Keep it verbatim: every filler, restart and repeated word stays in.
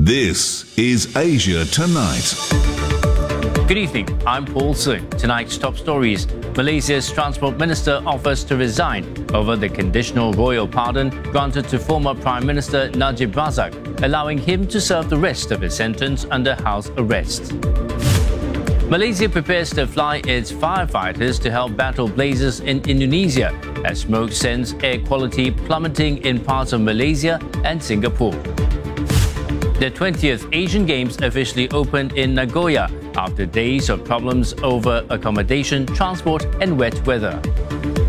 This is Asia Tonight. Good evening, I'm Paul Soon. Tonight's top stories. Malaysia's Transport Minister offers to resign over the conditional royal pardon granted to former Prime Minister Najib Razak, allowing him to serve the rest of his sentence under house arrest. Malaysia prepares to fly its firefighters to help battle blazes in Indonesia as smoke sends air quality plummeting in parts of Malaysia and Singapore. The twentieth Asian Games officially opened in Nagoya after days of problems over accommodation, transport and wet weather.